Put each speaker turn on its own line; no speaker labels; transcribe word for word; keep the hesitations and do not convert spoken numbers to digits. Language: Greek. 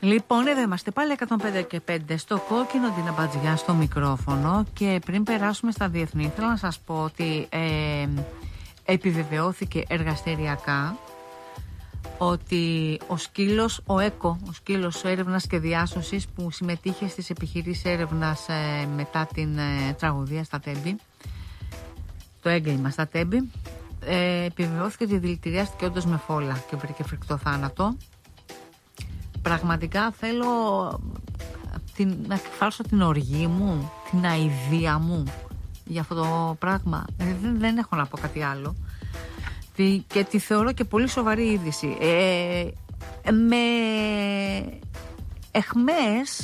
Λοιπόν, εδώ είμαστε πάλι εκατόν πέντε και πέντε στο κόκκινο, την Αμπατζιά στο μικρόφωνο. Και πριν περάσουμε στα διεθνή, θέλω να σας πω ότι ε, επιβεβαιώθηκε εργαστηριακά ότι ο σκύλος, ο ΕΚΟ, ο σκύλος έρευνας και διάσωσης που συμμετείχε στις επιχειρήσεις έρευνας ε, μετά την ε, τραγωδία στα Τέμπη, το έγκλημα στα Τέμπη, ε, επιβεβαιώθηκε ότι δηλητηριάστηκε όντως με φόλα και βρήκε φρικτό θάνατο. Πραγματικά θέλω την, να εκφράσω την οργή μου, την αηδία μου για αυτό το πράγμα. Δεν, δεν έχω να πω κάτι άλλο. Και τη θεωρώ και πολύ σοβαρή είδηση. Ε, με εχμές